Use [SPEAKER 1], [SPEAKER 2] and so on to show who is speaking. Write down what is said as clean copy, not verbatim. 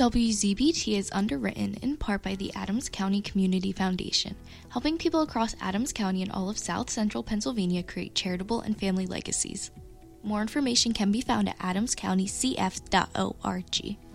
[SPEAKER 1] WZBT is underwritten in part by the Adams County Community Foundation, helping people across Adams County and all of South Central Pennsylvania create charitable and family legacies. More information can be found at adamscountycf.org.